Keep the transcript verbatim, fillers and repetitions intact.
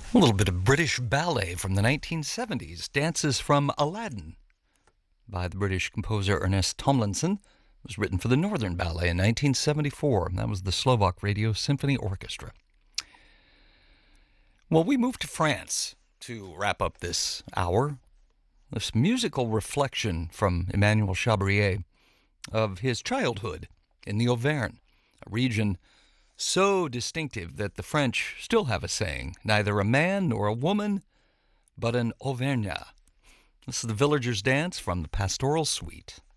A little bit of British ballet from the nineteen seventies, Dances from Aladdin, by the British composer Ernest Tomlinson. It was written for the Northern Ballet in nineteen seventy-four. That was the Slovak Radio Symphony Orchestra. Well, we moved to France to wrap up this hour. This musical reflection from Emmanuel Chabrier of his childhood in the Auvergne, a region so distinctive that the French still have a saying, neither a man nor a woman, but an Auvergnat. This is the Villagers' Dance from the Pastoral Suite.